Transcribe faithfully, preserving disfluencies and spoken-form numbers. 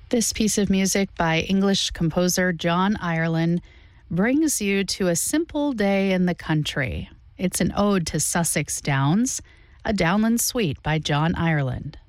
This piece of music by English composer John Ireland brings you to a simple day in the country. It's an ode to Sussex Downs, a Downland suite by John Ireland.